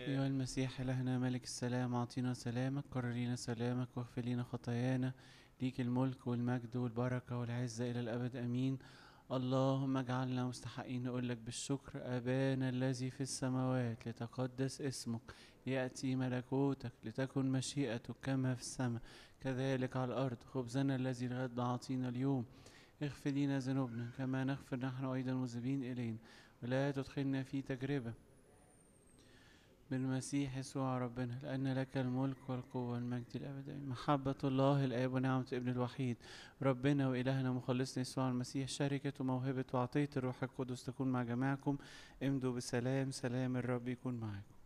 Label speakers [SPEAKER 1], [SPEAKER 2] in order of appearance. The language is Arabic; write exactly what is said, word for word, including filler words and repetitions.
[SPEAKER 1] أيها المسيح إلهنا ملك السلام، أعطينا سلامك، قرر لنا سلامك، واغفر لنا خطايانا. ليك الملك والمجد والبركة والعزة إلى الأبد، أمين. اللهم اجعلنا مستحقين نقول لك بالشكر: أبانا الذي في السماوات، لتقدس اسمك، يأتي ملكوتك، لتكن مشيئتك كما في السماء كذلك على الأرض. خبزنا الذي الغد أعطينا اليوم، اغفر لنا ذنوبنا كما نغفر نحن أيضا المذنبين إلينا، ولا تدخلنا في تجربة، بالمسيح يسوع ربنا، لأن لك الملك والقوة والمجد الأبدي. محبة الله الآب ونعمة ابن الوحيد ربنا وإلهنا مخلصنا يسوع المسيح، شركة وموهبة وعطية الروح القدس تكون مع جميعكم. امضوا بسلام، سلام الرب يكون معكم.